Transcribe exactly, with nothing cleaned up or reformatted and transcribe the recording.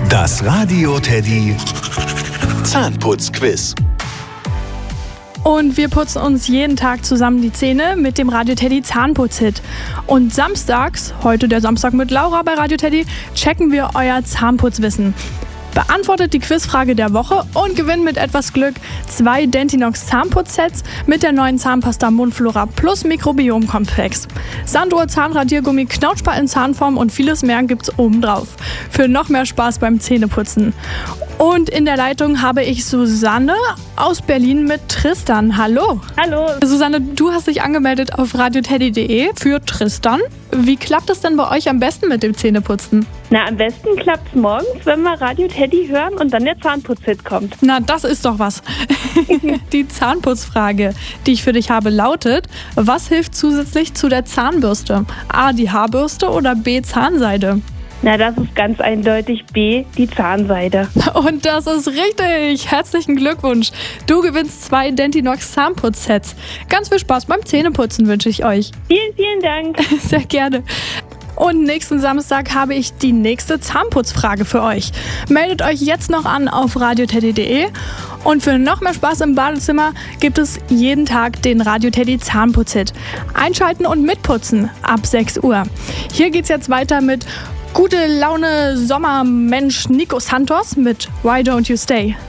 Das Radio Teddy Zahnputzquiz. Und wir putzen uns jeden Tag zusammen die Zähne mit dem Radio Teddy Zahnputzhit. Und samstags, heute der Samstag mit Laura bei Radio Teddy, checken wir euer Zahnputzwissen. Beantwortet die Quizfrage der Woche und gewinnt mit etwas Glück zwei Dentinox Zahnputzsets mit der neuen Zahnpasta Mundflora Plus Mikrobiomkomplex. Sanduhr, Zahnradiergummi, Knautschbar in Zahnform und vieles mehr gibt's obendrauf. Für noch mehr Spaß beim Zähneputzen. Und in der Leitung habe ich Susanne aus Berlin mit Tristan. Hallo. Hallo. Susanne, du hast dich angemeldet auf radioteddy punkt de für Tristan. Wie klappt es denn bei euch am besten mit dem Zähneputzen? Na, am besten klappt's morgens, wenn wir Radio Teddy hören und dann der Zahnputzhit kommt. Na, das ist doch was. Die Zahnputzfrage, die ich für dich habe, lautet: Was hilft zusätzlich zu der Zahnbürste? A, die Haarbürste oder B, Zahnseide? Na, das ist ganz eindeutig B, die Zahnseide. Und das ist richtig. Herzlichen Glückwunsch. Du gewinnst zwei Dentinox Zahnputzsets. Ganz viel Spaß beim Zähneputzen wünsche ich euch. Vielen, vielen Dank. Sehr gerne. Und nächsten Samstag habe ich die nächste Zahnputzfrage für euch. Meldet euch jetzt noch an auf radioteddy punkt de. Und für noch mehr Spaß im Badezimmer gibt es jeden Tag den Radio Teddy Zahnputzhit. Einschalten und mitputzen ab sechs Uhr. Hier geht's jetzt weiter mit Gute Laune Sommermensch Nico Santos mit Why Don't You Stay?